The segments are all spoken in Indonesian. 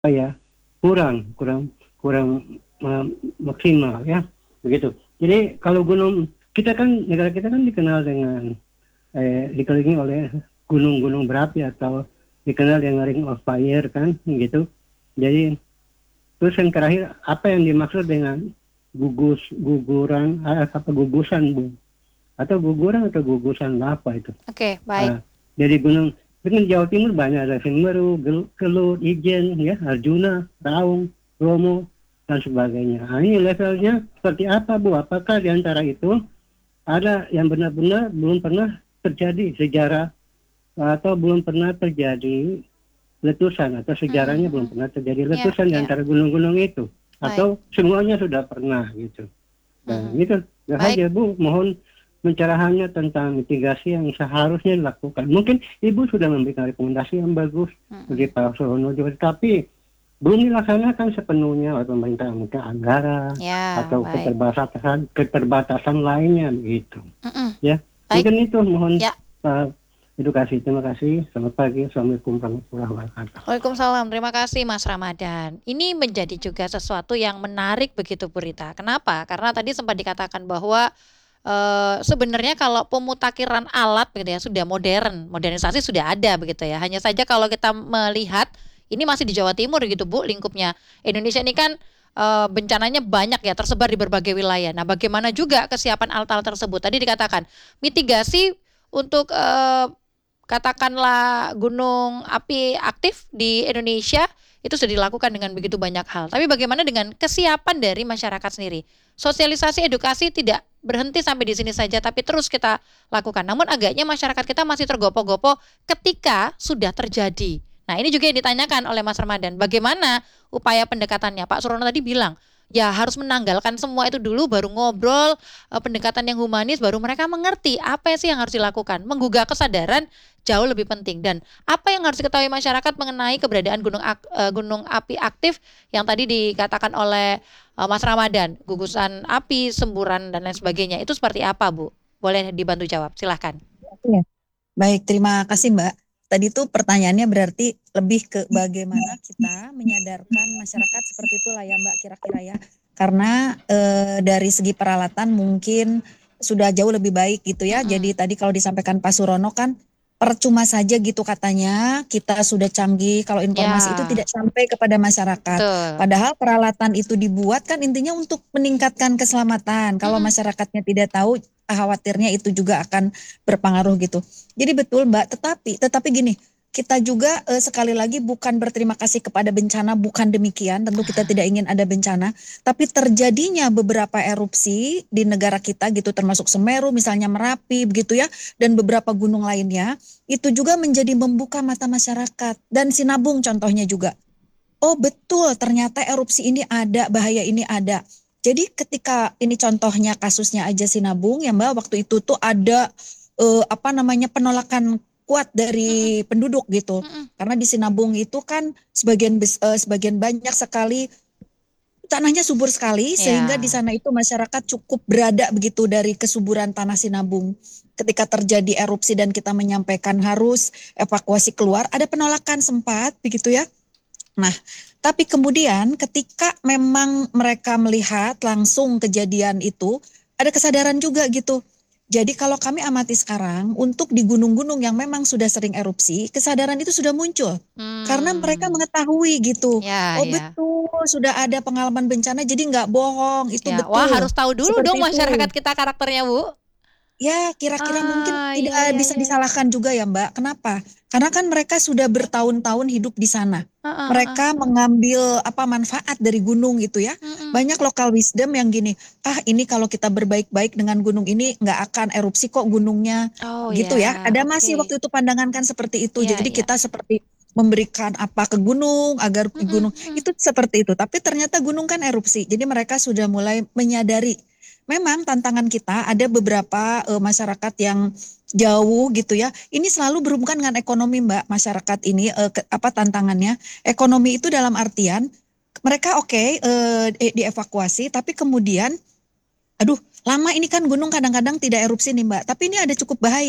ya kurang kurang kurang maksimal ya begitu. Jadi kalau gunung kita kan negara kita kan dikenal dengan dikelilingi oleh gunung-gunung berapi atau dikenal dengan Ring of Fire kan gitu. Jadi terus yang terakhir apa yang dimaksud dengan guguran apa gugusan bu atau guguran atau gugusan lava itu? Oke, baik. Jadi gunung dengan Jawa Timur banyak ada Semeru, Kelut, Ijen, ya Arjuna, Raung, Bromo dan sebagainya. Nah, ini levelnya seperti apa Bu? Apakah di antara itu ada yang benar-benar belum pernah terjadi sejarah atau belum pernah terjadi letusan atau sejarahnya belum pernah terjadi Ya, letusan di ya. antara gunung-gunung itu Baik. atau semuanya sudah pernah gitu. Dan itu Baik. saja Bu, mohon pencerahannya tentang mitigasi yang seharusnya dilakukan. Mungkin Ibu sudah memberikan rekomendasi yang bagus bagi Pak Surono juga, tapi belum dilaksanakan sepenuhnya oleh pemerintah, mungkin anggaran Ya, atau baik. keterbatasan lainnya begitu. Ya, Baik. mungkin itu mohon Ya. edukasi. Terima kasih. Selamat pagi. Assalamualaikum warahmatullahi wabarakatuh. Waalaikumsalam. Terima kasih Mas Ramadan. Ini menjadi juga sesuatu yang menarik begitu Bu Rita. Kenapa? Karena tadi sempat dikatakan bahwa sebenarnya kalau pemutakhiran alat begitu ya sudah modern, modernisasi sudah ada begitu ya. Hanya saja kalau kita melihat ini masih di Jawa Timur gitu Bu lingkupnya. Indonesia ini kan bencananya banyak ya tersebar di berbagai wilayah. Nah, bagaimana juga kesiapan alat-alat tersebut? Tadi dikatakan mitigasi untuk katakanlah gunung api aktif di Indonesia itu sudah dilakukan dengan begitu banyak hal. Tapi bagaimana dengan kesiapan dari masyarakat sendiri? Sosialisasi edukasi tidak berhenti sampai di sini saja, tapi terus kita lakukan. Namun agaknya masyarakat kita masih tergopoh-gopoh ketika sudah terjadi. Nah, ini juga yang ditanyakan oleh Mas Ramadan. Bagaimana upaya pendekatannya? Pak Surono tadi bilang, ya harus menanggalkan semua itu dulu, baru ngobrol, pendekatan yang humanis, baru mereka mengerti apa sih yang harus dilakukan. Menggugah kesadaran jauh lebih penting. Dan apa yang harus diketahui masyarakat mengenai keberadaan gunung api aktif yang tadi dikatakan oleh Mas Ramadan, gugusan api, semburan dan lain sebagainya. Itu seperti apa, Bu? Boleh dibantu jawab, silahkan. Ya. Baik, terima kasih Mbak. Tadi tuh pertanyaannya berarti lebih ke bagaimana kita menyadarkan masyarakat seperti itulah ya Mbak kira-kira ya. Karena dari segi peralatan mungkin sudah jauh lebih baik gitu ya. Jadi tadi kalau disampaikan Pak Surono kan percuma saja gitu katanya kita sudah canggih kalau informasi itu Ya, tidak sampai kepada masyarakat. betul. Padahal peralatan itu dibuat kan intinya untuk meningkatkan keselamatan. Kalau Mm-mm. masyarakatnya tidak tahu khawatirnya itu juga akan berpengaruh gitu. Jadi betul Mbak, tetapi gini, kita juga sekali lagi bukan berterima kasih kepada bencana, bukan demikian. Tentu kita tidak ingin ada bencana, tapi terjadinya beberapa erupsi di negara kita gitu, termasuk Semeru, misalnya Merapi, begitu ya, dan beberapa gunung lainnya, itu juga menjadi membuka mata masyarakat. Dan Sinabung contohnya juga. Oh betul, ternyata erupsi ini ada, bahaya ini ada. Jadi ketika ini contohnya kasusnya aja Sinabung ya Mbak, waktu itu tuh ada apa namanya penolakan kuat Mm-mm. dari penduduk gitu. Mm-mm. Karena di Sinabung itu kan sebagian banyak sekali tanahnya subur sekali sehingga di Ya. sana itu masyarakat cukup berada begitu dari kesuburan tanah Sinabung. Ketika terjadi erupsi dan kita menyampaikan harus evakuasi keluar, ada penolakan sempat begitu ya. Nah, tapi kemudian ketika memang mereka melihat langsung kejadian itu, ada kesadaran juga gitu. Jadi kalau kami amati sekarang, untuk di gunung-gunung yang memang sudah sering erupsi, kesadaran itu sudah muncul. Karena mereka Hmm. mengetahui gitu, Ya, oh ya. betul sudah ada pengalaman bencana, jadi nggak bohong, itu Ya, wah betul. harus tahu dulu dong Seperti masyarakat itu. kita karakternya, Bu. Ya, kira-kira mungkin Iya, tidak iya, bisa iya, iya. disalahkan juga ya, Mbak. Kenapa? Karena kan mereka sudah bertahun-tahun hidup di sana. Heeh, heeh. Mereka mengambil apa manfaat dari gunung gitu ya. Mm-mm. Banyak lokal wisdom yang gini, ini kalau kita berbaik-baik dengan gunung ini nggak akan erupsi kok gunungnya. Oh Gitu ya. ya, Ada masih oke. waktu itu pandangan kan seperti itu. Iya, Jadi iya. kita seperti memberikan apa ke gunung agar Mm-mm, gunung mm. itu seperti itu. Tapi ternyata gunung kan erupsi. Jadi mereka sudah mulai menyadari. Memang tantangan kita ada beberapa masyarakat yang jauh gitu ya. Ini selalu berhubungan dengan ekonomi Mbak. Masyarakat ini apa tantangannya? Ekonomi itu dalam artian mereka oke, dievakuasi, tapi kemudian, aduh lama ini kan gunung kadang-kadang tidak erupsi nih Mbak. Tapi ini ada cukup bahaya.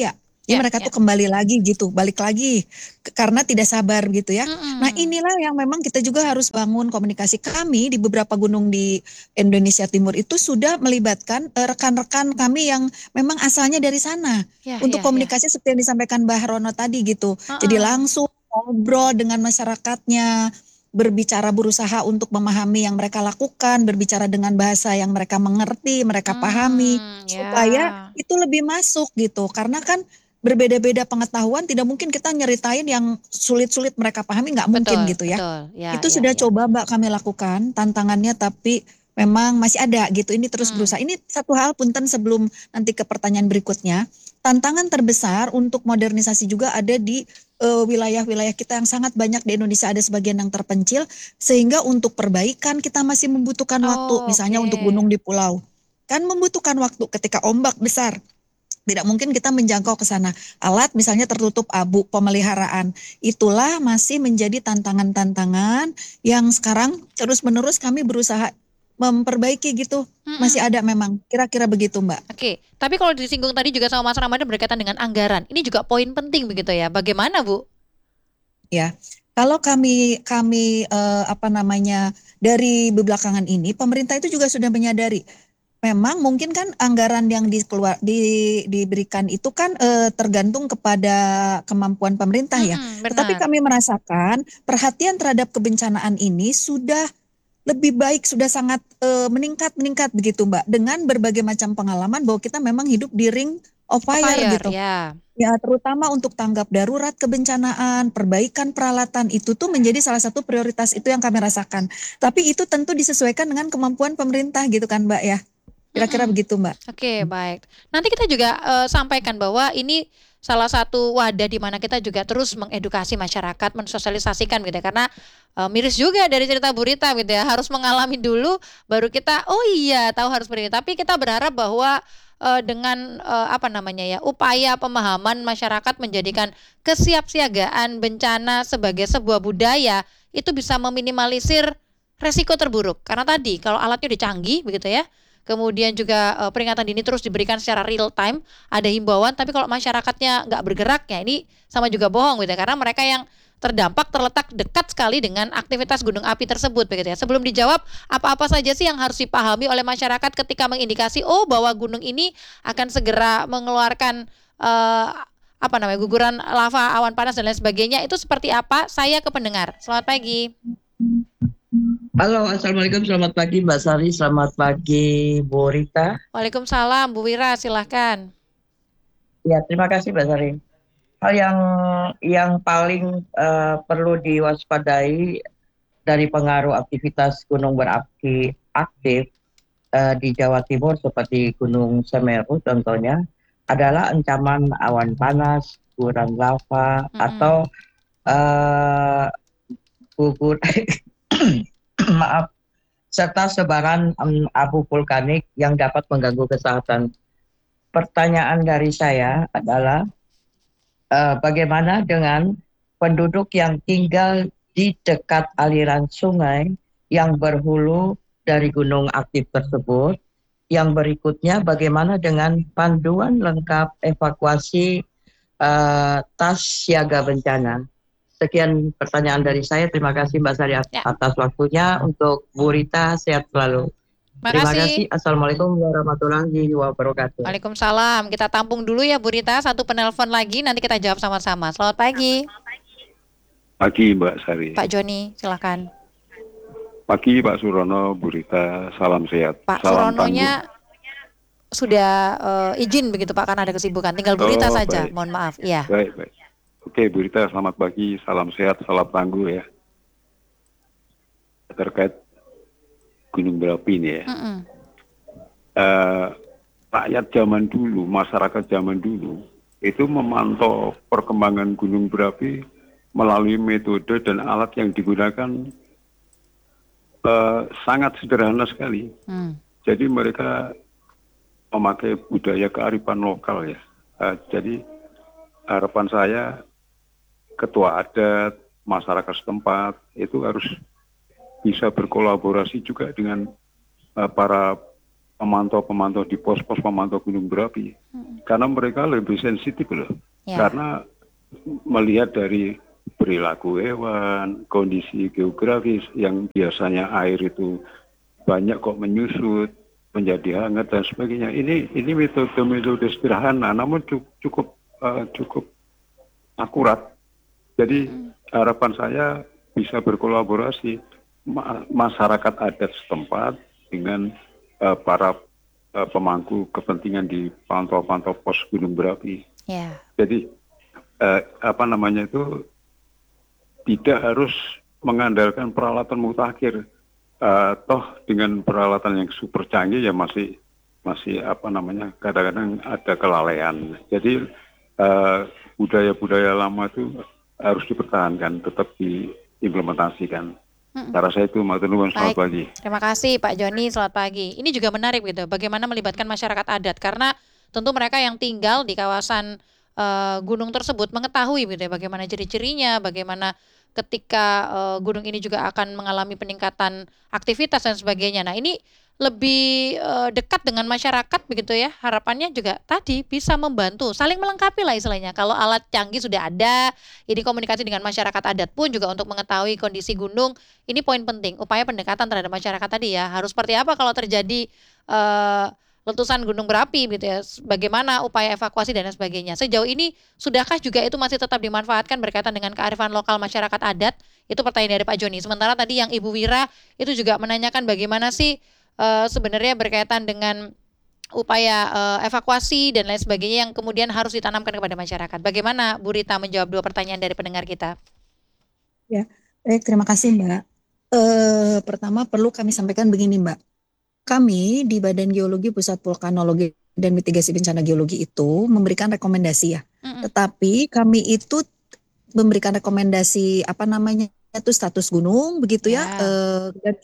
Ya Ya, mereka ya. tuh kembali lagi gitu, balik lagi karena tidak sabar gitu ya. Nah Mm-mm. inilah yang memang kita juga harus bangun komunikasi. Kami di beberapa gunung di Indonesia Timur itu sudah melibatkan rekan-rekan kami yang memang asalnya dari sana. Ya, Untuk ya, ya. komunikasi seperti yang disampaikan Mbak Rono tadi gitu. Jadi Heeh. langsung ngobrol dengan masyarakatnya, berbicara berusaha untuk memahami yang mereka lakukan, berbicara dengan bahasa yang mereka mengerti, mereka pahami, Ya. supaya itu lebih masuk gitu. Karena kan berbeda-beda pengetahuan, tidak mungkin kita nyeritain yang sulit-sulit mereka pahami, nggak mungkin Betul, gitu ya. betul. Ya, Itu ya, sudah ya. coba Mbak kami lakukan tantangannya, tapi memang masih ada gitu. Ini terus Hmm. berusaha. Ini satu hal punten sebelum nanti ke pertanyaan berikutnya. Tantangan terbesar untuk modernisasi juga ada di wilayah-wilayah kita yang sangat banyak di Indonesia, ada sebagian yang terpencil, sehingga untuk perbaikan kita masih membutuhkan waktu. Oh, Misalnya untuk oke. gunung di pulau, kan membutuhkan waktu ketika ombak besar. Tidak mungkin kita menjangkau ke sana. Alat misalnya tertutup abu, pemeliharaan. Itulah masih menjadi tantangan-tantangan yang sekarang terus-menerus kami berusaha memperbaiki gitu. Masih Mm-mm. ada memang. Kira-kira begitu, Mbak. Oke, tapi kalau disinggung tadi juga sama Mas Ramadan berkaitan dengan anggaran. Ini juga poin penting begitu ya. Bagaimana, Bu? Ya. Kalau kami apa namanya, dari belakangan ini pemerintah itu juga sudah menyadari memang mungkin kan anggaran yang diberikan itu kan tergantung kepada kemampuan pemerintah ya. Mm-mm, Tetapi benar. kami merasakan perhatian terhadap kebencanaan ini sudah lebih baik, sudah sangat meningkat begitu Mbak. Dengan berbagai macam pengalaman bahwa kita memang hidup di ring of Oh, fire fire, gitu. ya. Ya, terutama untuk tanggap darurat kebencanaan, perbaikan peralatan itu tuh menjadi salah satu prioritas itu yang kami rasakan. Tapi itu tentu disesuaikan dengan kemampuan pemerintah gitu kan Mbak ya. Kira-kira Mm-mm. begitu Mbak. Oke, baik. Nanti kita juga sampaikan bahwa ini salah satu wadah di mana kita juga terus mengedukasi masyarakat, mensosialisasikan gitu ya. Karena miris juga dari cerita Bu Rita gitu ya, harus mengalami dulu baru kita oh iya tahu harus seperti ini. Tapi kita berharap bahwa dengan apa namanya ya, upaya pemahaman masyarakat menjadikan kesiapsiagaan bencana sebagai sebuah budaya itu bisa meminimalisir resiko terburuk. Karena tadi kalau alatnya udah canggih begitu ya, kemudian juga peringatan dini terus diberikan secara real time, ada himbauan, tapi kalau masyarakatnya nggak bergerak ya ini sama juga bohong gitu ya, karena mereka yang terdampak terletak dekat sekali dengan aktivitas gunung api tersebut begitu ya. Sebelum dijawab, apa-apa saja sih yang harus dipahami oleh masyarakat ketika mengindikasi oh bahwa gunung ini akan segera mengeluarkan apa namanya guguran lava, awan panas dan lain sebagainya, itu seperti apa? Saya ke pendengar. Selamat pagi. Halo, Assalamualaikum, selamat pagi Mbak Sari, selamat pagi Bu Rita. Waalaikumsalam, Bu Wira, silahkan. Ya, terima kasih Mbak Sari. Hal yang paling perlu diwaspadai dari pengaruh aktivitas gunung berapi aktif di Jawa Timur seperti Gunung Semeru contohnya adalah ancaman awan panas, guguran lava, Mm-mm. atau gugur maaf, serta sebaran abu vulkanik yang dapat mengganggu kesehatan. Pertanyaan dari saya adalah bagaimana dengan penduduk yang tinggal di dekat aliran sungai yang berhulu dari gunung aktif tersebut? Yang berikutnya, bagaimana dengan panduan lengkap evakuasi tas siaga bencana? Sekian pertanyaan dari saya. Terima kasih Mbak Sari Ya, atas waktunya. Untuk Bu Rita, sehat selalu. Terima kasih. makasih. Assalamualaikum warahmatullahi wabarakatuh. Waalaikumsalam. Kita tampung dulu ya Bu Rita, satu penelpon lagi nanti kita jawab sama-sama. Selamat pagi. Pagi Mbak Sari. Pak Joni, silakan. Pagi Pak Surono, Bu Rita, salam sehat. Pak Salam tangguh. Surononya sudah izin begitu Pak karena ada kesibukan. Tinggal Bu Rita Oh, saja. baik. Mohon maaf. Iya. Baik. Oke Bu Rita, selamat pagi, salam sehat, salam tangguh ya. Terkait gunung berapi ini ya. Mm-mm. Rakyat zaman dulu, masyarakat zaman dulu, itu memantau perkembangan gunung berapi melalui metode dan alat yang digunakan sangat sederhana sekali. Jadi mereka memakai budaya kearifan lokal ya. Jadi harapan saya ketua adat, masyarakat setempat itu harus bisa berkolaborasi juga dengan para pemantau-pemantau di pos-pos pemantau gunung berapi. Karena mereka lebih sensitif loh. Ya. Karena melihat dari perilaku hewan, kondisi geografis yang biasanya air itu banyak kok menyusut, menjadi hangat dan sebagainya. Ini metode sederhana, namun cukup akurat. Jadi harapan saya bisa berkolaborasi masyarakat adat setempat dengan para pemangku kepentingan di pantau-pantau pos gunung berapi. Ya. Jadi tidak harus mengandalkan peralatan mutakhir. Toh dengan peralatan yang super canggih ya masih kadang-kadang ada kelalaian. Jadi budaya-budaya lama itu harus dipertahankan, tetap diimplementasikan. Cara saya itu, matur nuwun, selamat pagi. Terima kasih Pak Joni, selamat pagi. Ini juga menarik gitu, bagaimana melibatkan masyarakat adat, karena tentu mereka yang tinggal di kawasan gunung tersebut mengetahui gitu ya, bagaimana ciri-cirinya, bagaimana ketika gunung ini juga akan mengalami peningkatan aktivitas dan sebagainya. Nah, ini lebih dekat dengan masyarakat begitu ya. Harapannya juga tadi bisa membantu, saling melengkapi lah istilahnya. Kalau alat canggih sudah ada, ini komunikasi dengan masyarakat adat pun juga untuk mengetahui kondisi gunung. Ini poin penting, upaya pendekatan terhadap masyarakat tadi ya. Harus seperti apa kalau terjadi letusan gunung berapi gitu ya, bagaimana upaya evakuasi dan lain sebagainya. Sejauh ini sudahkah juga itu masih tetap dimanfaatkan berkaitan dengan kearifan lokal masyarakat adat? Itu pertanyaan dari Pak Joni. Sementara tadi yang Ibu Wira itu juga menanyakan bagaimana sih sebenarnya berkaitan dengan upaya evakuasi dan lain sebagainya yang kemudian harus ditanamkan kepada masyarakat. Bagaimana Bu Rita menjawab dua pertanyaan dari pendengar kita? Ya, baik, terima kasih Mbak. Pertama perlu kami sampaikan begini Mbak. Kami di Badan Geologi Pusat Vulkanologi dan Mitigasi Bencana Geologi itu memberikan rekomendasi ya. Tetapi kami itu memberikan rekomendasi itu status gunung begitu ya, dan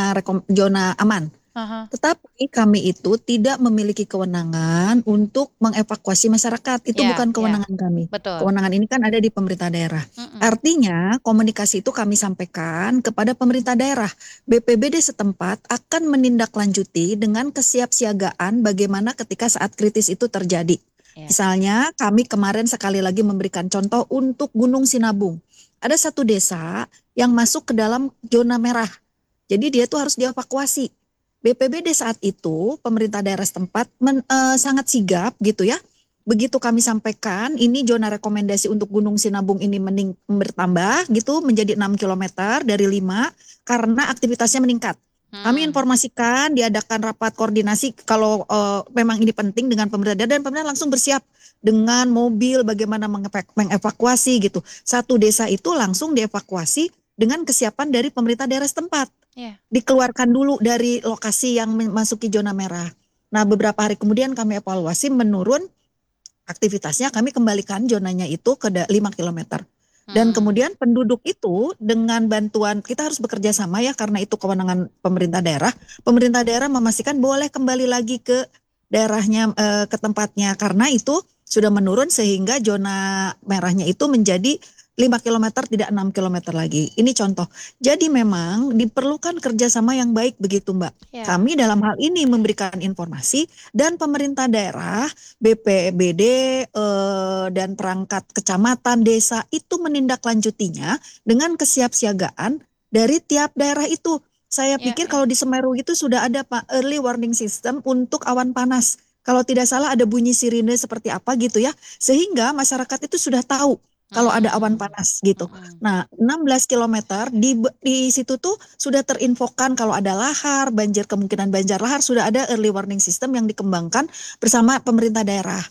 zona aman. Tetapi kami itu tidak memiliki kewenangan untuk mengevakuasi masyarakat. Itu bukan kewenangan kami. Betul. Kewenangan ini kan ada di pemerintah daerah. Artinya komunikasi itu kami sampaikan kepada pemerintah daerah. BPBD setempat akan menindaklanjuti dengan kesiapsiagaan bagaimana ketika saat kritis itu terjadi. Misalnya kami kemarin sekali lagi memberikan contoh untuk Gunung Sinabung. Ada satu desa yang masuk ke dalam zona merah. Jadi dia tuh harus dievakuasi. BPBD saat itu pemerintah daerah setempat sangat sigap gitu ya. Begitu kami sampaikan ini zona rekomendasi untuk Gunung Sinabung ini bertambah gitu menjadi 6 km dari 5 karena aktivitasnya meningkat. Kami informasikan diadakan rapat koordinasi kalau memang ini penting dengan pemerintah daerah dan pemerintah langsung bersiap dengan mobil bagaimana mengevakuasi gitu. Satu desa itu langsung dievakuasi dengan kesiapan dari pemerintah daerah setempat. Dikeluarkan dulu dari lokasi yang memasuki zona merah. Nah, beberapa hari kemudian kami evaluasi menurun aktivitasnya, kami kembalikan zonanya itu ke 5 km. Dan kemudian penduduk itu dengan bantuan, kita harus bekerja sama ya karena itu kewenangan pemerintah daerah. Pemerintah daerah memastikan boleh kembali lagi ke daerahnya, ke tempatnya karena itu sudah menurun sehingga zona merahnya itu menjadi 5 km tidak 6 km lagi. Ini contoh. Jadi memang diperlukan kerjasama yang baik begitu Mbak. Kami dalam hal ini memberikan informasi dan pemerintah daerah, BPBD dan perangkat kecamatan, desa itu menindaklanjutinya dengan kesiapsiagaan dari tiap daerah itu. Saya pikir kalau di Semeru itu sudah ada Pak early warning system untuk awan panas. Kalau tidak salah ada bunyi sirine seperti apa gitu ya. Sehingga masyarakat itu sudah tahu kalau ada awan panas gitu. Nah, 16 km di situ tuh sudah terinfokan kalau ada lahar, kemungkinan banjir lahar, sudah ada early warning system yang dikembangkan bersama pemerintah daerah.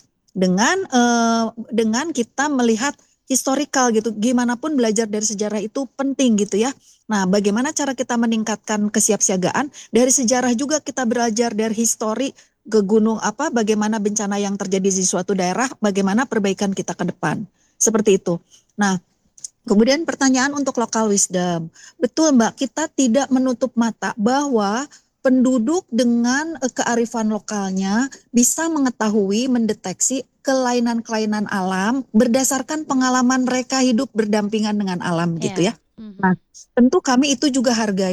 Dengan kita melihat historical gitu, gimana pun belajar dari sejarah itu penting gitu ya. Nah, bagaimana cara kita meningkatkan kesiapsiagaan? Dari sejarah juga kita belajar dari histori ke gunung bagaimana bencana yang terjadi di suatu daerah, bagaimana perbaikan kita ke depan. Seperti itu. Nah, kemudian pertanyaan untuk local wisdom. Betul Mbak, kita tidak menutup mata bahwa penduduk dengan kearifan lokalnya bisa mengetahui, mendeteksi kelainan-kelainan alam berdasarkan pengalaman mereka hidup berdampingan dengan alam gitu ya. Nah, tentu kami itu juga hargai.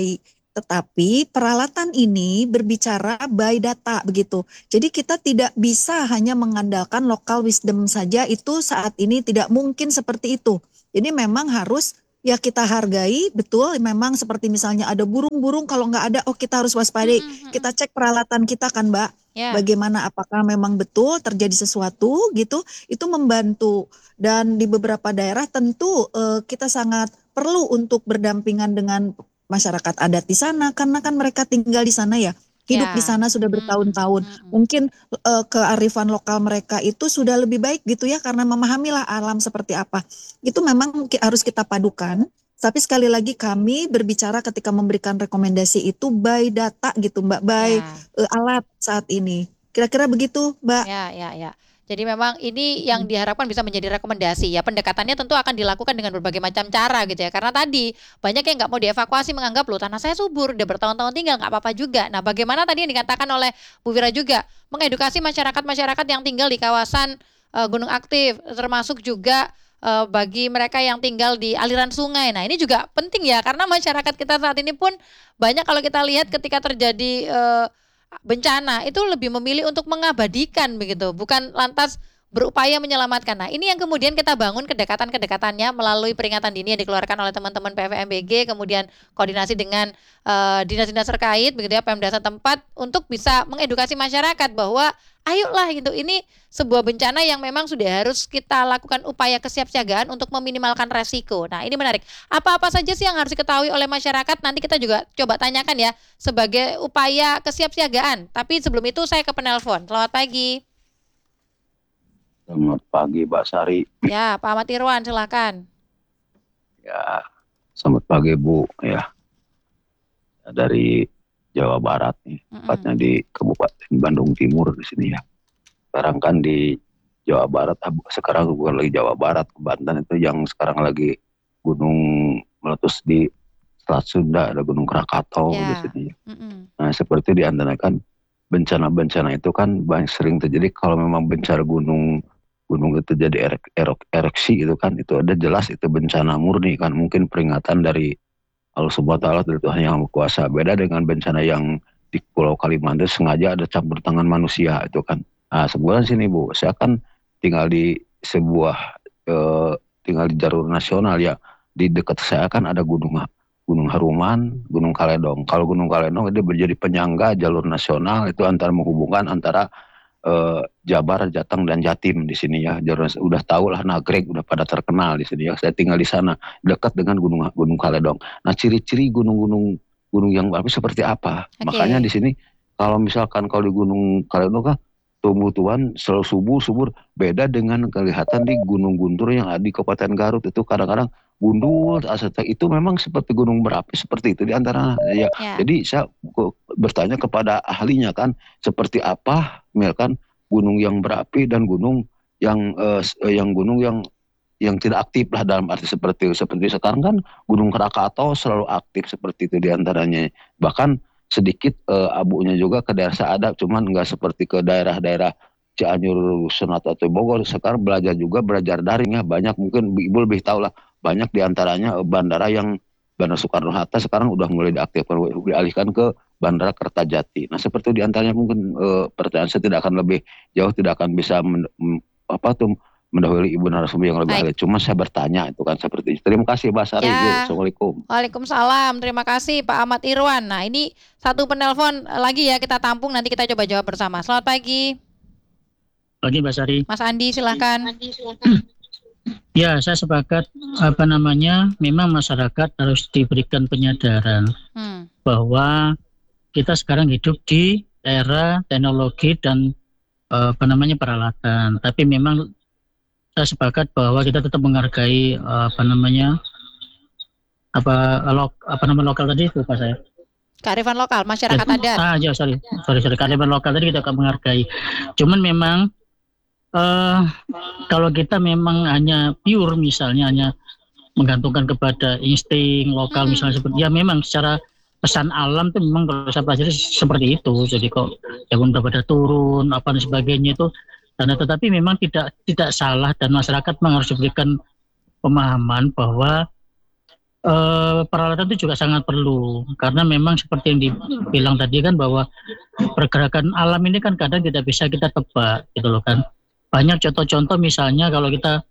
Tetapi peralatan ini berbicara by data begitu. Jadi kita tidak bisa hanya mengandalkan local wisdom saja, itu saat ini tidak mungkin seperti itu. Jadi memang harus ya kita hargai betul, memang seperti misalnya ada burung-burung, kalau nggak ada kita harus waspadai. Kita cek peralatan kita kan Mbak, Ya. bagaimana apakah memang betul terjadi sesuatu gitu, itu membantu. Dan di beberapa daerah tentu kita sangat perlu untuk berdampingan dengan masyarakat adat di sana, karena kan mereka tinggal di sana ya, hidup Ya. di sana sudah bertahun-tahun. Mungkin kearifan lokal mereka itu sudah lebih baik gitu ya, karena memahamilah alam seperti apa. Itu memang harus kita padukan. Tapi sekali lagi kami berbicara ketika memberikan rekomendasi itu by data gitu Mbak, by alat saat ini. Kira-kira begitu Mbak. Ya. Jadi memang ini yang diharapkan bisa menjadi rekomendasi ya. Pendekatannya tentu akan dilakukan dengan berbagai macam cara gitu ya. Karena tadi banyak yang nggak mau dievakuasi, menganggap loh tanah saya subur, udah bertahun-tahun tinggal nggak apa-apa juga. Nah bagaimana tadi yang dikatakan oleh Bu Wira juga, mengedukasi masyarakat-masyarakat yang tinggal di kawasan gunung aktif, termasuk juga bagi mereka yang tinggal di aliran sungai. Nah ini juga penting ya, karena masyarakat kita saat ini pun banyak kalau kita lihat ketika terjadi bencana itu lebih memilih untuk mengabadikan begitu, bukan lantas berupaya menyelamatkan. Nah ini yang kemudian kita bangun kedekatan-kedekatannya melalui peringatan dini yang dikeluarkan oleh teman-teman PVMBG, kemudian koordinasi dengan dinas-dinas terkait begitu ya, Pemda setempat, untuk bisa mengedukasi masyarakat bahwa ayolah gitu, ini sebuah bencana yang memang sudah harus kita lakukan upaya kesiapsiagaan untuk meminimalkan resiko. Nah ini menarik, apa-apa saja sih yang harus diketahui oleh masyarakat, nanti kita juga coba tanyakan ya sebagai upaya kesiapsiagaan. Tapi sebelum itu saya ke penelpon. Selamat pagi. Selamat pagi Mbak Sari. Ya Pak Ahmad Irwan silakan. Ya, selamat pagi Bu. Ya, dari Jawa Barat nih, tepatnya di Kabupaten Bandung Timur di sini ya. Sekarang kan di Jawa Barat, sekarang bukan lagi Jawa Barat, Banten itu yang sekarang lagi gunung meletus di Selat Sunda, ada Gunung Krakatau di sini. Nah seperti diantarakan bencana-bencana itu kan banyak sering terjadi kalau memang bencana gunung itu jadi ereksi itu kan, itu ada jelas itu bencana murni kan, mungkin peringatan dari Allah Subhanahu wa Ta'ala, dari Tuhan yang berkuasa. Beda dengan bencana yang di Pulau Kalimantan sengaja ada campur tangan manusia itu kan. Nah sebulan sini Bu, saya kan tinggal di jalur nasional ya, di dekat saya kan ada Gunung Haruman, Gunung Kaledong. Kalau Gunung Kaledong itu menjadi penyangga jalur nasional, itu menghubungkan antara Jabar, Jateng dan Jatim di sini ya. Udah tahu lah, Nagreg udah pada terkenal di sini ya. Saya tinggal di sana dekat dengan Gunung Kaledong. Nah ciri-ciri gunung yang seperti apa? Makanya di sini kalau misalkan di Gunung Kaledong kan tumbuh-tumbuhan selalu subur, beda dengan kelihatan di Gunung Guntur yang ada di Kabupaten Garut, itu kadang-kadang gundul, itu memang seperti gunung berapi seperti itu di antara ya. Jadi saya bertanya kepada ahlinya kan, seperti apa misalkan gunung yang berapi dan gunung yang tidak aktif lah, dalam arti seperti sekarang kan Gunung Krakatau selalu aktif seperti itu di antaranya. Bahkan sedikit abunya juga ke daerah Saadab, cuman nggak seperti ke daerah-daerah Cianjur, Sunat atau Bogor. Sekarang belajar daring ya, banyak, mungkin Ibu lebih tahu lah, banyak diantaranya Bandara Soekarno-Hatta sekarang udah mulai dialihkan ke Bandara Kertajati. Nah seperti itu diantaranya, mungkin pertanyaan saya tidak akan lebih jauh, tidak akan bisa mendahului Ibu narasumber yang lebih ahli. Cuma saya bertanya itu kan seperti itu. Terima kasih Mbak Sari. Assalamualaikum. Waalaikumsalam. Terima kasih Pak Ahmad Irwan. Nah ini satu penelpon lagi ya, kita tampung, nanti kita coba jawab bersama. Selamat pagi. Pagi Mbak Sari. Mas Andi silakan. Ya, saya sepakat memang masyarakat harus diberikan penyadaran bahwa kita sekarang hidup di era teknologi dan peralatan. Tapi memang saya sepakat bahwa kita tetap menghargai lokal tadi itu Pak saya. Kearifan lokal, masyarakat adat. Sorry. Kearifan lokal tadi kita akan menghargai. Cuman memang kalau kita memang hanya pure, misalnya hanya menggantungkan kepada insting lokal misalnya seperti, ya memang secara pesan alam itu memang kalau saya pelajari seperti itu. Jadi kok daun udah pada turun apa dan sebagainya itu, tetapi memang tidak salah, dan masyarakat memang harus diberikan pemahaman bahwa peralatan itu juga sangat perlu karena memang seperti yang dibilang tadi kan bahwa pergerakan alam ini kan kadang tidak bisa kita tebak gitu loh kan. Banyak contoh-contoh misalnya kalau kita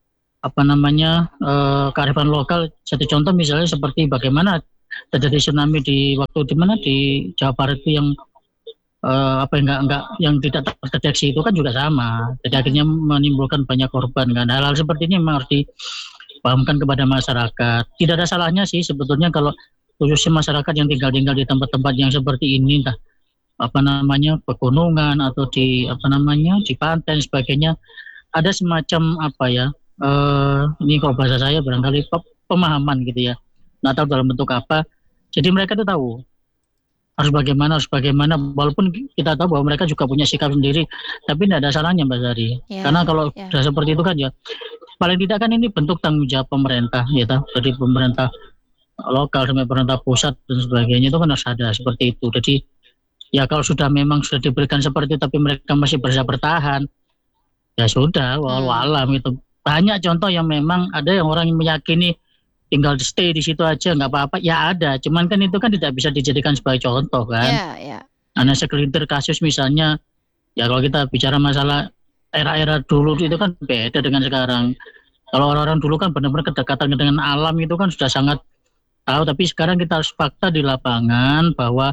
kearifan lokal, satu contoh misalnya seperti bagaimana terjadi tsunami di waktu di mana di Jawa Barat itu yang yang tidak terdeteksi itu kan juga sama. Jadi akhirnya menimbulkan banyak korban kan. Hal-hal seperti ini memang harus dipahamkan kepada masyarakat. Tidak ada salahnya sih sebetulnya kalau khususnya masyarakat yang tinggal di tempat-tempat yang seperti ini, entah pegunungan atau di pantai dan sebagainya, ada semacam ini kalau bahasa saya barangkali pemahaman gitu ya. Nggak tahu dalam bentuk apa. Jadi mereka tuh tahu harus bagaimana walaupun kita tahu bahwa mereka juga punya sikap sendiri, tapi tidak ada salahnya Mbak Sari. Karena kalau sudah seperti itu kan ya paling tidak kan ini bentuk tanggung jawab pemerintah ya, dari pemerintah lokal sampai pemerintah pusat dan sebagainya itu kan harus ada seperti itu. Jadi ya kalau memang sudah diberikan seperti itu tapi mereka masih bisa bertahan, ya sudah, walau alam itu. Banyak contoh yang memang ada yang orang yang meyakini tinggal stay di situ aja nggak apa-apa, ya ada. Cuman kan itu kan tidak bisa dijadikan sebagai contoh kan. Karena segelintir kasus misalnya, ya kalau kita bicara masalah era-era dulu itu kan beda dengan sekarang. Kalau orang-orang dulu kan benar-benar kedekatan dengan alam itu kan sudah sangat tahu, tapi sekarang kita harus fakta di lapangan bahwa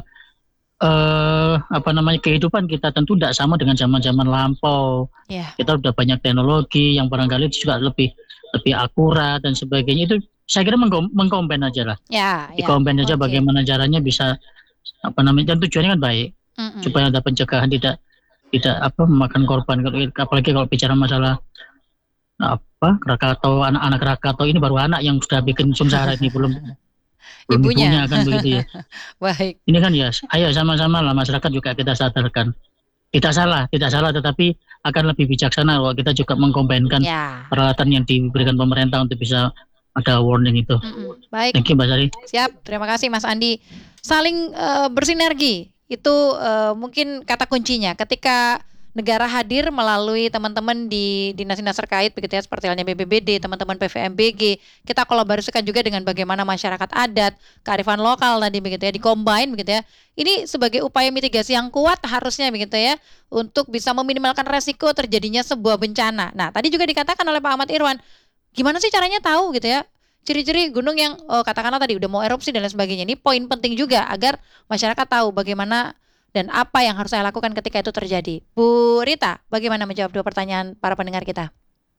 kehidupan kita tentu tidak sama dengan zaman-zaman lampau. Kita sudah banyak teknologi yang barangkali juga lebih akurat dan sebagainya. Itu saya kira mengkombin aja lah. Dikombain aja bagaimana caranya bisa dan tujuannya kan baik supaya ada pencegahan, tidak memakan korban. Apalagi kalau bicara masalah Krakatau, anak-anak Krakatau ini baru anak yang sudah bikin sumsara ini belum ibunya kan begitu ya. Baik. Ini kan ya, ayo sama-sama lah masyarakat juga kita sadarkan. Tidak salah, tetapi akan lebih bijaksana kalau kita juga mengkombinkan peralatan yang diberikan pemerintah untuk bisa ada warning itu. Baik. Thank you Mbak Sari. Siap, terima kasih Mas Andi. Saling bersinergi itu mungkin kata kuncinya. Ketika negara hadir melalui teman-teman di dinas-dinas terkait begitu ya, seperti halnya BPBD, teman-teman PVMBG, kita kolaborasikan juga dengan bagaimana masyarakat adat, kearifan lokal tadi begitu ya, dikombin begitu ya. Ini sebagai upaya mitigasi yang kuat harusnya begitu ya, untuk bisa meminimalkan resiko terjadinya sebuah bencana. Nah, tadi juga dikatakan oleh Pak Ahmad Irwan, gimana sih caranya tahu gitu ya, ciri-ciri gunung yang katakanlah tadi udah mau erupsi dan lain sebagainya. Ini poin penting juga agar masyarakat tahu bagaimana dan apa yang harus saya lakukan ketika itu terjadi. Bu Rita, bagaimana menjawab dua pertanyaan para pendengar kita?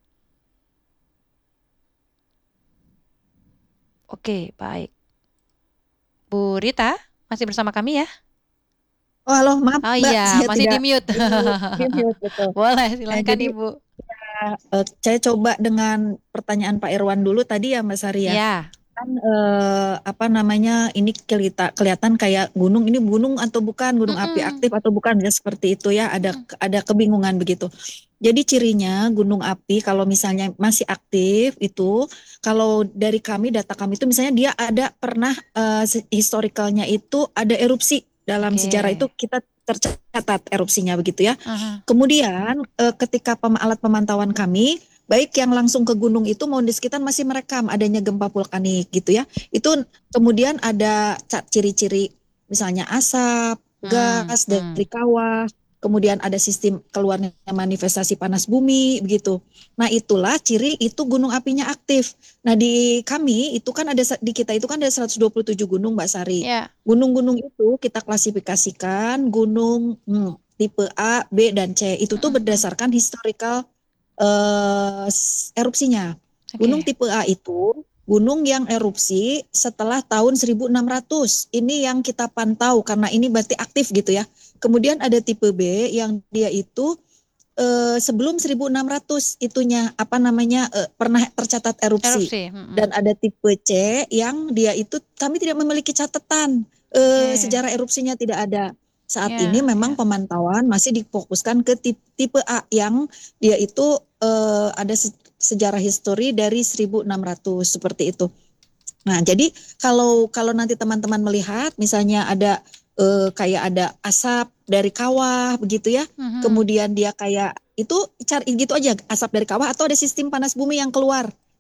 Oke, baik. Bu Rita, masih bersama kami ya? Oh, halo, maaf Oh Mbak, iya, saya masih tidak di mute. di-mute, betul. Boleh, silakan Jadi, Ibu. saya coba dengan pertanyaan Pak Irwan dulu tadi ya Mbak Sari ya. Iya. Kan ini kelihatan kayak gunung, ini gunung atau bukan, gunung api aktif atau bukan, ya seperti itu ya, ada kebingungan begitu. Jadi cirinya gunung api kalau misalnya masih aktif itu, kalau dari data kami itu misalnya dia ada pernah historicalnya itu ada erupsi dalam sejarah itu, kita tercatat erupsinya begitu ya. Kemudian ketika alat pemantauan kami, baik yang langsung ke gunung itu maupun di sekitar masih merekam adanya gempa vulkanik gitu ya. Itu kemudian ada ciri-ciri misalnya asap, gas dari kawah, kemudian ada sistem keluarnya manifestasi panas bumi begitu. Nah, itulah ciri itu gunung apinya aktif. Nah, di kami itu kan di kita itu kan ada 127 gunung Mbak Sari. Gunung-gunung itu kita klasifikasikan gunung tipe A, B dan C. Itu tuh berdasarkan historical erupsinya. Gunung tipe A itu gunung yang erupsi setelah tahun 1600. Ini yang kita pantau karena ini berarti aktif gitu ya. Kemudian ada tipe B yang dia itu sebelum 1600 itunya pernah tercatat erupsi. Dan ada tipe C yang dia itu kami tidak memiliki catatan sejarah erupsinya, tidak ada. Saat ini memang pemantauan masih difokuskan ke tipe A yang dia itu ada sejarah histori dari 1600 seperti itu. Nah, jadi kalau nanti teman-teman melihat misalnya ada kayak ada asap dari kawah begitu ya. Kemudian dia kayak itu cari gitu aja, asap dari kawah atau ada sistem panas bumi yang keluar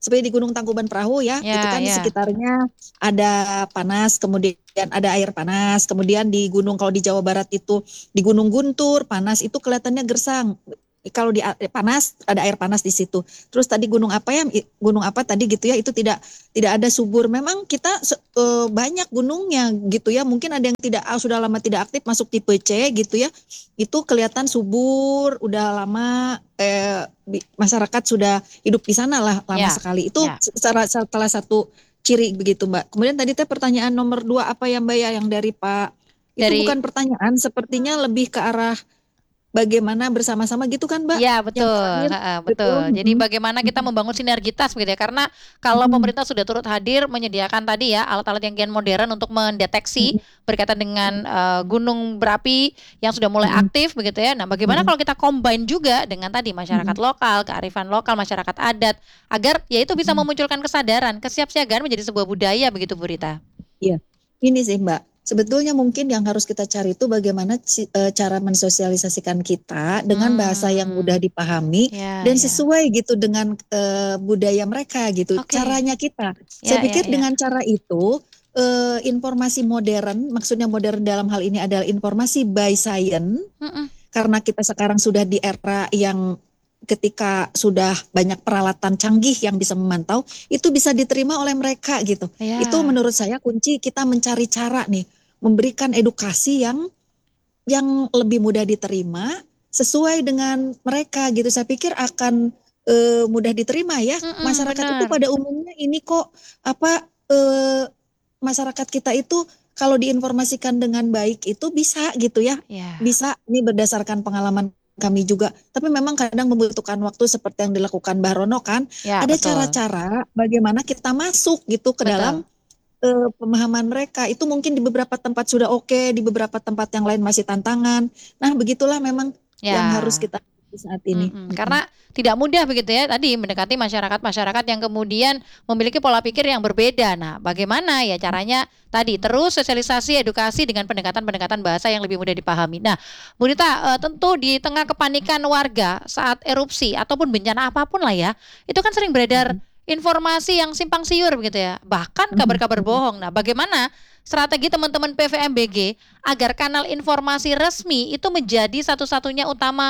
seperti di Gunung Tangkuban Perahu ya, Ya, itu kan di ya. sekitarnya ada panas, kemudian ada air panas, kemudian di gunung kalau di Jawa Barat itu di Gunung Guntur panas itu kelihatannya gersang. Kalau di panas ada air panas di situ. Terus tadi gunung apa ya? Gunung apa tadi gitu ya? Itu tidak ada subur. Memang kita banyak gunungnya gitu ya. Mungkin ada yang sudah lama tidak aktif masuk tipe C gitu ya. Itu kelihatan subur, udah lama masyarakat sudah hidup di sana lah lama Ya, sekali. Itu ya. salah satu ciri begitu Mbak. Kemudian tadi pertanyaan nomor 2 apa ya Mbak ya yang dari Pak? Itu Dari bukan pertanyaan, sepertinya lebih ke arah bagaimana bersama-sama gitu kan Mbak? Ya Yang betul, terakhir, betul. betul. Jadi bagaimana kita membangun sinergitas begitu ya? Karena kalau pemerintah sudah turut hadir menyediakan tadi ya alat-alat yang kian modern untuk mendeteksi berkaitan dengan gunung berapi yang sudah mulai aktif begitu ya. Nah, bagaimana kalau kita combine juga dengan tadi masyarakat lokal, kearifan lokal, masyarakat adat, agar ya itu bisa memunculkan kesadaran, kesiapsiagaan menjadi sebuah budaya begitu Bu Rita. Iya, ini sih Mbak. Sebetulnya mungkin yang harus kita cari itu bagaimana cara mensosialisasikan kita dengan bahasa yang mudah dipahami Ya, dan ya. sesuai gitu dengan budaya mereka gitu. Oke. Caranya kita. Ya, Saya pikir ya, ya. dengan cara itu informasi modern, maksudnya modern dalam hal ini adalah informasi by science. Karena kita sekarang sudah di era yang ketika sudah banyak peralatan canggih yang bisa memantau, itu bisa diterima oleh mereka gitu. Ya. Itu menurut saya kunci kita mencari cara nih, memberikan edukasi yang lebih mudah diterima sesuai dengan mereka gitu. Saya pikir akan mudah diterima ya. Masyarakat itu benar. pada umumnya ini kok masyarakat kita itu kalau diinformasikan dengan baik itu bisa gitu ya. Ya. Bisa, ini berdasarkan pengalaman kami juga. Tapi memang kadang membutuhkan waktu seperti yang dilakukan Mbak Rono kan. Ya, Ada betul. cara-cara bagaimana kita masuk gitu ke Betul. dalam pemahaman mereka. Itu mungkin di beberapa tempat sudah oke, di beberapa tempat yang lain masih tantangan. Nah begitulah memang yang harus kita saat ini. Karena tidak mudah begitu ya tadi mendekati masyarakat yang kemudian memiliki pola pikir yang berbeda. Nah, bagaimana ya caranya tadi terus sosialisasi edukasi dengan pendekatan-pendekatan bahasa yang lebih mudah dipahami. Nah, Bu Rita, tentu di tengah kepanikan warga saat erupsi ataupun bencana apapun lah ya, itu kan sering beredar informasi yang simpang siur begitu ya, bahkan kabar-kabar bohong. Nah, bagaimana strategi teman-teman PVMBG agar kanal informasi resmi itu menjadi satu-satunya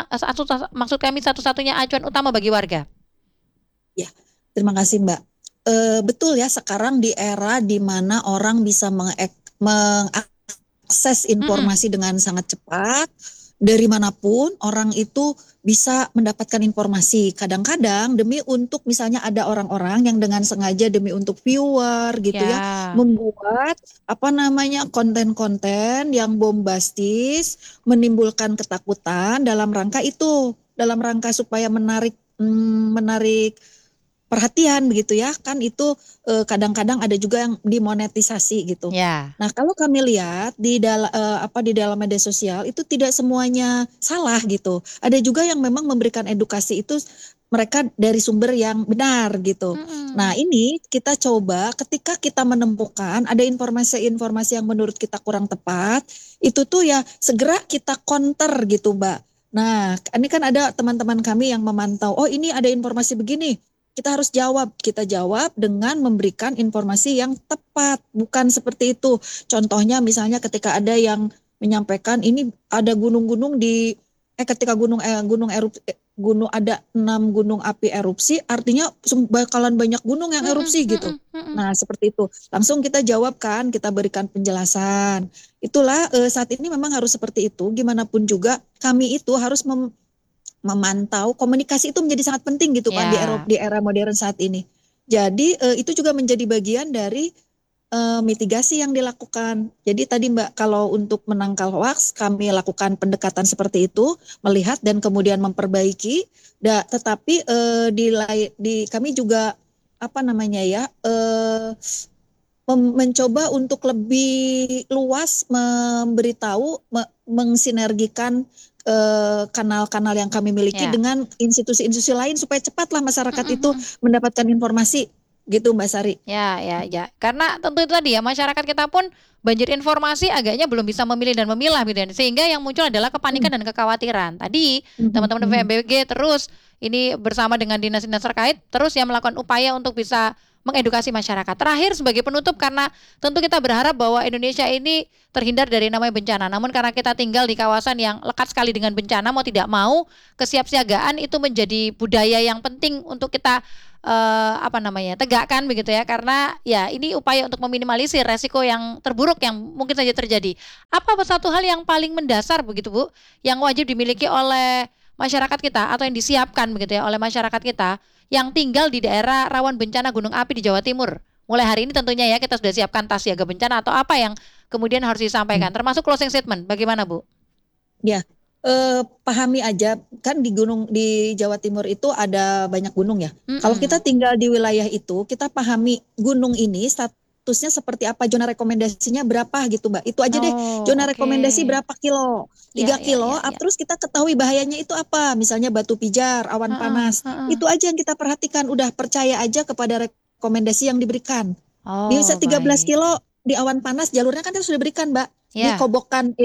acuan utama bagi warga? Ya, terima kasih Mbak. Betul ya, sekarang di era di mana orang bisa mengakses informasi dengan sangat cepat, dari manapun orang itu bisa mendapatkan informasi. Kadang-kadang demi untuk misalnya ada orang-orang yang dengan sengaja demi untuk viewer gitu ya, membuat konten-konten yang bombastis, menimbulkan ketakutan dalam rangka supaya menarik perhatian begitu ya, kan itu kadang-kadang ada juga yang dimonetisasi gitu. Nah, kalau kami lihat di dalam media sosial itu tidak semuanya salah gitu. Ada juga yang memang memberikan edukasi itu mereka dari sumber yang benar gitu. Nah, ini kita coba ketika kita menemukan ada informasi-informasi yang menurut kita kurang tepat, itu tuh ya segera kita counter gitu, Mbak. Nah, ini kan ada teman-teman kami yang memantau, oh ini ada informasi begini. Kita harus jawab. Kita jawab dengan memberikan informasi yang tepat, bukan seperti itu. Contohnya misalnya ketika ada yang menyampaikan ini ada gunung-gunung ketika gunung ada 6 gunung api erupsi, artinya bakalan banyak gunung yang erupsi gitu. Nah, seperti itu. Langsung kita jawab kan, kita berikan penjelasan. Itulah saat ini memang harus seperti itu. Gimana pun juga kami itu harus memantau, komunikasi itu menjadi sangat penting gitu kan di era modern saat ini. Jadi itu juga menjadi bagian dari mitigasi yang dilakukan. Jadi tadi Mbak, kalau untuk menangkal hoax kami lakukan pendekatan seperti itu, melihat dan kemudian memperbaiki. Tetapi kami juga mencoba untuk lebih luas memberitahu, mensinergikan kanal-kanal yang kami miliki dengan institusi-institusi lain supaya cepatlah masyarakat itu mendapatkan informasi Gitu Mbak Sari. Ya, karena tentu itu tadi ya, masyarakat kita pun banjir informasi agaknya belum bisa memilih dan memilah gitu ya. Sehingga yang muncul adalah kepanikan dan kekhawatiran. Tadi teman-teman VMBG terus ini bersama dengan dinas-dinas terkait terus ya melakukan upaya untuk bisa mengedukasi masyarakat. Terakhir sebagai penutup, karena tentu kita berharap bahwa Indonesia ini terhindar dari namanya bencana. Namun karena kita tinggal di kawasan yang lekat sekali dengan bencana, mau tidak mau kesiapsiagaan itu menjadi budaya yang penting untuk kita tegakkan begitu ya, karena ya ini upaya untuk meminimalisir resiko yang terburuk yang mungkin saja terjadi. Apa satu hal yang paling mendasar begitu Bu yang wajib dimiliki oleh masyarakat kita atau yang disiapkan begitu ya oleh masyarakat kita yang tinggal di daerah rawan bencana gunung api di Jawa Timur? Mulai hari ini tentunya ya kita sudah siapkan tas siaga bencana atau apa yang kemudian harus disampaikan, termasuk closing statement. Bagaimana Bu? Ya, pahami aja kan di Jawa Timur itu ada banyak gunung ya. Kalau kita tinggal di wilayah itu, kita pahami gunung ini statusnya seperti apa, zona rekomendasinya berapa gitu Mbak. Itu aja deh, zona rekomendasi berapa kilo, 3 kilo, terus kita ketahui bahayanya itu apa, misalnya batu pijar, awan panas. Itu aja yang kita perhatikan, udah percaya aja kepada rekomendasi yang diberikan. Bisa 13 kilo di awan panas, jalurnya kan kita sudah berikan Mbak. Di Kobokan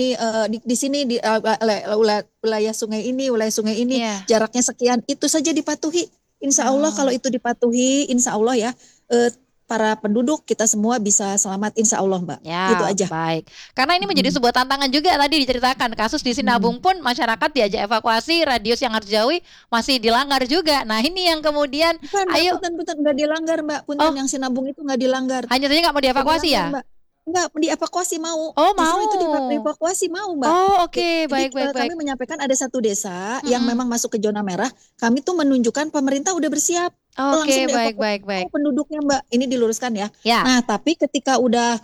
di sini di wilayah sungai ini jaraknya sekian, itu saja dipatuhi. Insya Allah kalau itu dipatuhi, insya Allah ya para penduduk kita semua bisa selamat, insya Allah Mbak. Ya, gitu aja. Baik. Karena ini menjadi sebuah tantangan juga, tadi diceritakan kasus di Sinabung pun masyarakat diajak evakuasi, radius yang harus jauhi masih dilanggar juga. Nah ini yang kemudian punten nggak dilanggar Mbak, punten yang Sinabung itu nggak dilanggar. Hanya saja nggak mau dievakuasi ya? Mbak. Enggak, dievakuasi mau. Mau. Justru itu dievakuasi mau Mbak. Oke. Baik. Kami menyampaikan ada satu desa yang memang masuk ke zona merah. Kami tuh menunjukkan pemerintah udah bersiap. Oke, baik. Penduduknya Mbak. Ini diluruskan ya. Nah, tapi ketika udah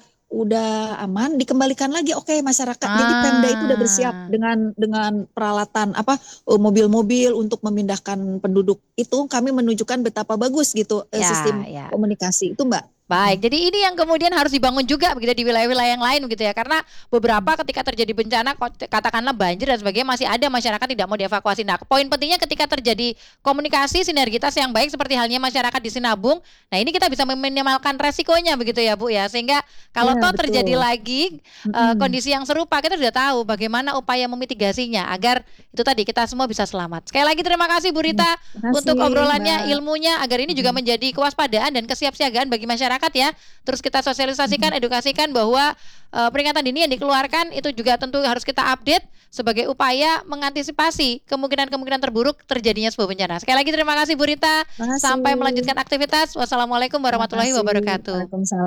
aman dikembalikan lagi. Oke, masyarakat. Jadi Pemda itu udah bersiap dengan peralatan mobil-mobil untuk memindahkan penduduk. Itu kami menunjukkan betapa bagus gitu sistem komunikasi itu Mbak. Baik, jadi ini yang kemudian harus dibangun juga begitu di wilayah-wilayah yang lain begitu ya, karena beberapa ketika terjadi bencana katakanlah banjir dan sebagainya masih ada masyarakat tidak mau dievakuasi. Nah, poin pentingnya ketika terjadi komunikasi sinergitas yang baik seperti halnya masyarakat di Sinabung, nah ini kita bisa meminimalkan resikonya begitu ya Bu ya, sehingga kalau terjadi lagi kondisi yang serupa kita sudah tahu bagaimana upaya memitigasinya agar itu tadi kita semua bisa selamat. Sekali lagi terima kasih Bu Rita untuk obrolannya, ilmunya, agar ini juga menjadi kewaspadaan dan kesiapsiagaan bagi masyarakat ya. Terus kita sosialisasikan, edukasikan bahwa peringatan dini yang dikeluarkan itu juga tentu harus kita update sebagai upaya mengantisipasi kemungkinan-kemungkinan terburuk terjadinya sebuah bencana. Sekali lagi terima kasih Bu Rita. Sampai melanjutkan aktivitas. Wassalamualaikum warahmatullahi wabarakatuh. Waalaikumsalam.